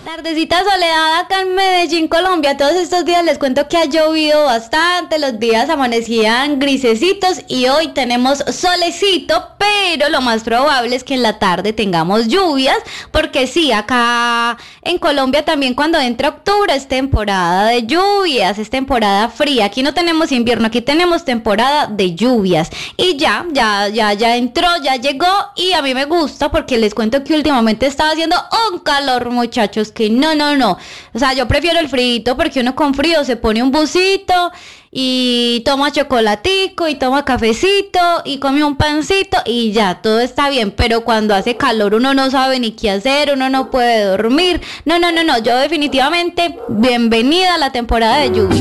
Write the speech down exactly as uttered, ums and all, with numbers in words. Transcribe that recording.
Tardecita soleada acá en Medellín, Colombia. Todos estos días les cuento que ha llovido bastante, los días amanecían grisecitos y hoy tenemos solecito, pero lo más probable es que en la tarde tengamos lluvias, porque sí, acá en Colombia también cuando entra octubre es temporada de lluvias, es temporada fría. Aquí no tenemos invierno, aquí tenemos temporada de lluvias y ya, ya, ya, ya entró, ya llegó y a mí me gusta porque les cuento que últimamente está haciendo un calor, muchachos, que no, no, no. O sea, yo prefiero el frito porque uno con frío se pone un busito y toma chocolatico y toma cafecito y come un pancito y ya, todo está bien. Pero cuando hace calor uno no sabe ni qué hacer, uno no puede dormir. No, no, no, no. Yo definitivamente bienvenida a la temporada de lluvia.